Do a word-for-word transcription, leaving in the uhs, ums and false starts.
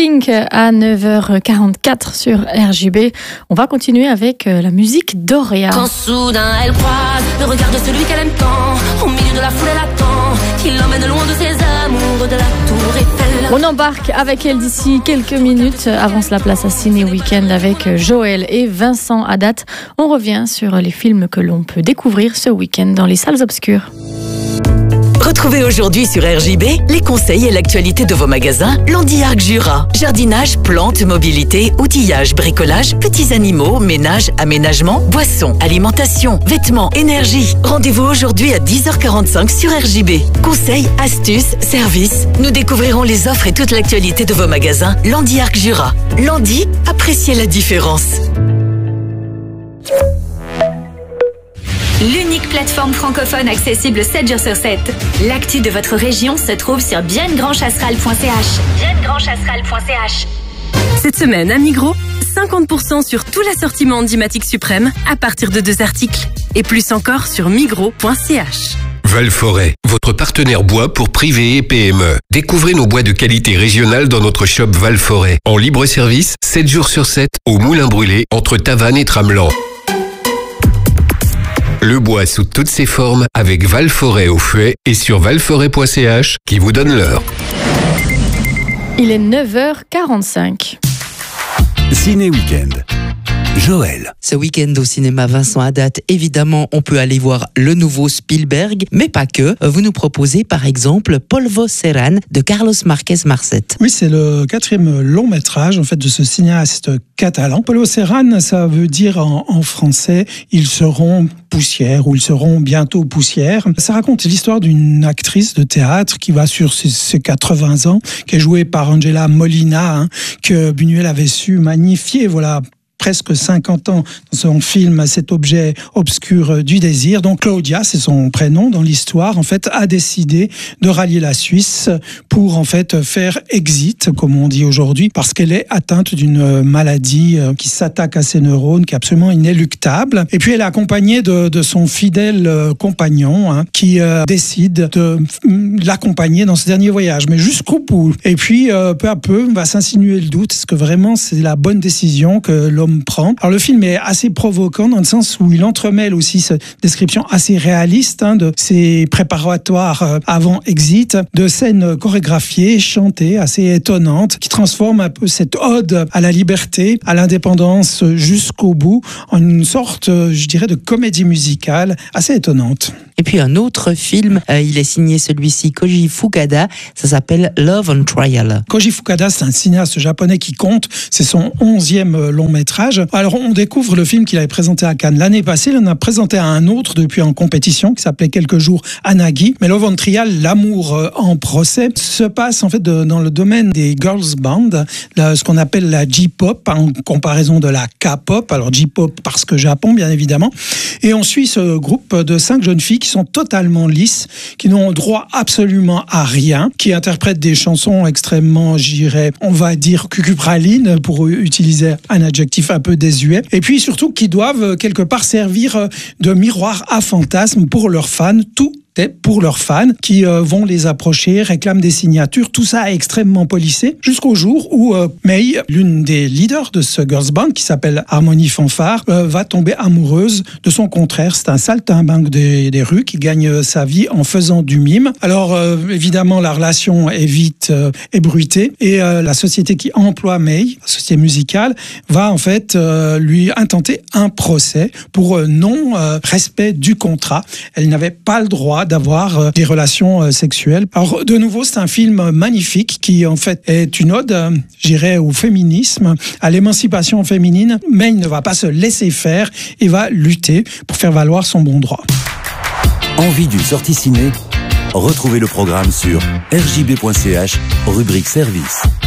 Pink à neuf heures quarante-quatre sur R J B. On va continuer avec la musique d'Auréa. Quand soudain elle croise le regard de celui qu'elle aime tant, au milieu de la foule elle attend qu'il l'emmène loin de ses amours de la tour Eiffel. On embarque avec elle d'ici quelques minutes. Avance la place à Ciné Weekend avec Joël et Vincent Haddad. On revient sur les films que l'on peut découvrir ce week-end dans les salles obscures. Retrouvez aujourd'hui sur R J B les conseils et l'actualité de vos magasins Landy Arc Jura. Jardinage, plantes, mobilité, outillage, bricolage, petits animaux, ménage, aménagement, boissons, alimentation, vêtements, énergie. Rendez-vous aujourd'hui à dix heures quarante-cinq sur R J B. Conseils, astuces, services. Nous découvrirons les offres et toute l'actualité de vos magasins Landy Arc Jura. Landy, appréciez la différence. L'unique plateforme francophone accessible sept jours sur sept. L'actu de votre région se trouve sur bienne grand chasseral point c h. bienne grand chasseral point c h. Cette semaine à Migros, cinquante pour cent sur tout l'assortiment Handimatic Suprême à partir de deux articles. Et plus encore sur migros point c h. Valforêt, votre partenaire bois pour privés et P M E. Découvrez nos bois de qualité régionale dans notre shop Valforêt. En libre service, sept jours sur sept, au Moulin Brûlé, entre Tavannes et Tramelan. Le bois sous toutes ses formes avec Valforêt au feuet et sur valforêt point c h qui vous donne l'heure. Il est neuf heures quarante-cinq. Ciné Weekend. Joël. Ce week-end au cinéma Vincent Haddad, évidemment, on peut aller voir le nouveau Spielberg, mais pas que. Vous nous proposez par exemple Polvo Serran de Carlos Marquez Marcet. Oui, c'est le quatrième long métrage en fait de ce cinéaste catalan. Polvo Serran, ça veut dire en, en français, ils seront poussière ou ils seront bientôt poussière. Ça raconte l'histoire d'une actrice de théâtre qui va sur ses, ses quatre-vingts ans, qui est jouée par Angela Molina, hein, que Buñuel avait su magnifier, voilà, presque cinquante ans dans son film Cet objet obscur du désir. Donc Claudia, c'est son prénom dans l'histoire, en fait, a décidé de rallier la Suisse pour en fait faire exit, comme on dit aujourd'hui, parce qu'elle est atteinte d'une maladie qui s'attaque à ses neurones, qui est absolument inéluctable. Et puis elle est accompagnée de, de son fidèle compagnon, hein, qui euh, décide de l'accompagner dans ce dernier voyage, mais jusqu'au bout. Et puis euh, peu à peu va s'insinuer le doute, est-ce que vraiment c'est la bonne décision que l'homme prend. Alors le film est assez provoquant dans le sens où il entremêle aussi cette description assez réaliste hein, de ses préparatoires avant exit, de scènes chorégraphiées, chantées, assez étonnantes, qui transforment un peu cette ode à la liberté, à l'indépendance jusqu'au bout, en une sorte, je dirais, de comédie musicale assez étonnante. Et puis un autre film, euh, il est signé celui-ci, Koji Fukada, ça s'appelle Love on Trial. Koji Fukada, c'est un cinéaste japonais qui compte, c'est son onzième long métrage. Alors on découvre le film qu'il avait présenté à Cannes l'année passée, il en a présenté un autre depuis en compétition qui s'appelait Quelques jours à Nagui. Mais Love on Trial, l'amour en procès, se passe en fait de, dans le domaine des girls band, là, ce qu'on appelle la J-pop en comparaison de la K-pop. Alors J-pop parce que Japon bien évidemment. Et on suit ce groupe de cinq jeunes filles qui sont totalement lisses, qui n'ont droit absolument à rien, qui interprètent des chansons extrêmement, j'irais, on va dire cucupralines pour utiliser un adjectif un peu désuet, et puis surtout qui doivent quelque part servir de miroir à fantasmes pour leurs fans, tout pour leurs fans qui euh, vont les approcher, réclament des signatures, tout ça est extrêmement policé, jusqu'au jour où euh, Mei, l'une des leaders de ce girls band qui s'appelle Harmonie Fanfare, euh, va tomber amoureuse de son contraire. C'est un saltimbanque des, des rues qui gagne sa vie en faisant du mime. Alors euh, évidemment la relation est vite euh, ébruitée et euh, la société qui emploie Mei, la société musicale, va en fait euh, lui intenter un procès pour euh, non euh, respect du contrat. Elle n'avait pas le droit d'avoir des relations sexuelles. Alors de nouveau, c'est un film magnifique qui en fait est une ode, j'irais, au féminisme, à l'émancipation féminine, mais il ne va pas se laisser faire et va lutter pour faire valoir son bon droit. Envie d'une sortie ciné? Retrouvez le programme sur r j b point c h, rubrique service.